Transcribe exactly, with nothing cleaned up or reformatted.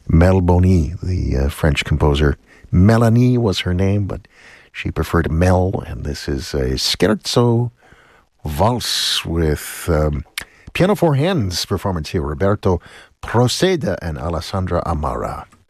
Mel Boni, the uh, French composer. Melanie was her name, but she preferred Mel, and this is a scherzo valse with um, piano for hands performance here. Roberto Proceda and Alessandra Amara.